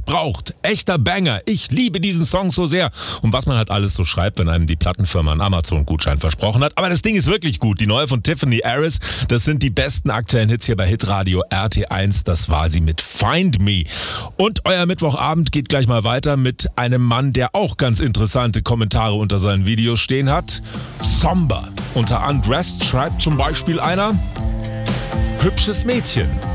braucht. Echter Banger. Ich liebe diesen Song so sehr. Und was man halt alles so schreibt, wenn einem die Plattenfirma einen Amazon-Gutschein versprochen hat. Aber das Ding ist wirklich gut. Die neue von Tiffany Harris, das sind die besten aktuellen Hits hier bei Hitradio RT1. Das war sie mit Find Me. Und euer Mittwochabend geht gleich mal weiter mit einem Mann, der auch ganz interessante Kommentare unter seinen Videos stehen hat. Somber. Unter Undressed schreibt zum Beispiel einer: hübsches Mädchen.